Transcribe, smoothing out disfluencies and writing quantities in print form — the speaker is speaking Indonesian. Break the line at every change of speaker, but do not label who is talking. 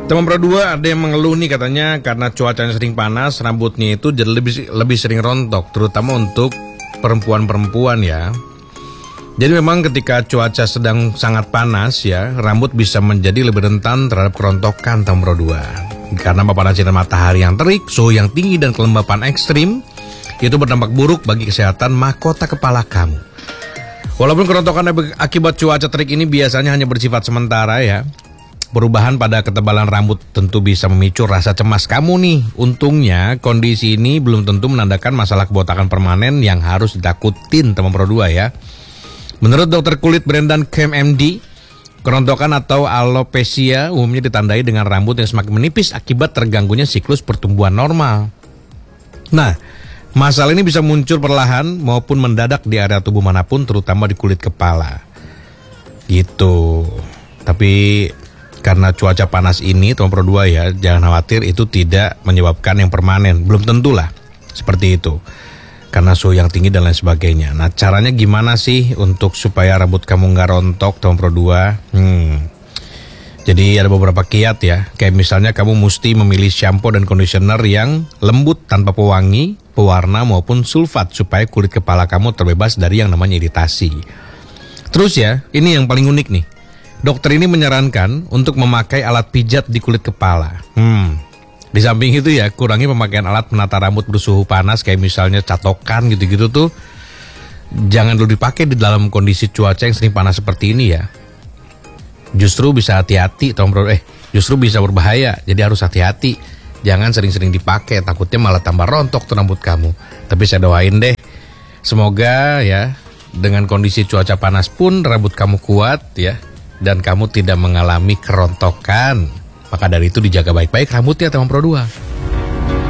Teman Pro 2 ada yang mengeluh nih, katanya karena cuacanya sering panas, rambutnya itu jadi lebih sering rontok, terutama untuk perempuan-perempuan ya. Jadi memang ketika cuaca sedang sangat panas ya, rambut bisa menjadi lebih rentan terhadap kerontokan, teman Pro 2. Karena paparan sinar matahari yang terik, suhu yang tinggi dan kelembapan ekstrim itu berdampak buruk bagi kesehatan mahkota kepala kamu. Walaupun kerontokan akibat cuaca terik ini biasanya hanya bersifat sementara ya, perubahan pada ketebalan rambut tentu bisa memicu rasa cemas kamu nih. Untungnya kondisi ini belum tentu menandakan masalah kebotakan permanen yang harus ditakutin, teman Pro 2 ya. Menurut dokter kulit Brendan Kem MD, kerontokan atau alopecia umumnya ditandai dengan rambut yang semakin menipis akibat terganggunya siklus pertumbuhan normal. Nah, masalah ini bisa muncul perlahan maupun mendadak di area tubuh manapun, terutama di kulit kepala. Gitu. Tapi karena cuaca panas ini, teman Pro 2 ya, jangan khawatir, itu tidak menyebabkan yang permanen. Belum tentulah seperti itu, karena suhu yang tinggi dan lain sebagainya. Nah, caranya gimana sih untuk supaya rambut kamu nggak rontok, teman Pro 2? Jadi ada beberapa kiat ya. Kayak misalnya kamu mesti memilih shampoo dan conditioner yang lembut tanpa pewangi, pewarna maupun sulfat, supaya kulit kepala kamu terbebas dari yang namanya iritasi. Terus ya, ini yang paling unik nih. Dokter ini menyarankan untuk memakai alat pijat di kulit kepala. Di samping itu ya, kurangi pemakaian alat penata rambut bersuhu panas kayak misalnya catokan gitu-gitu tuh. Jangan dulu dipakai di dalam kondisi cuaca yang sering panas seperti ini ya. Justru bisa hati-hati, justru bisa berbahaya. Jadi harus hati-hati. Jangan sering-sering dipakai, takutnya malah tambah rontok tuh rambut kamu. Tapi saya doain deh, semoga ya dengan kondisi cuaca panas pun rambut kamu kuat ya, dan kamu tidak mengalami kerontokan. Maka dari itu dijaga baik-baik rambutnya, teman Pro 2.